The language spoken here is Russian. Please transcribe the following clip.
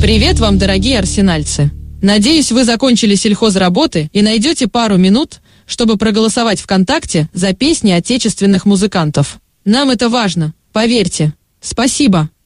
Привет вам, дорогие арсенальцы! Надеюсь, вы закончили сельхозработы и найдете пару минут, чтобы проголосовать ВКонтакте за песни отечественных музыкантов. Нам это важно, поверьте. Спасибо.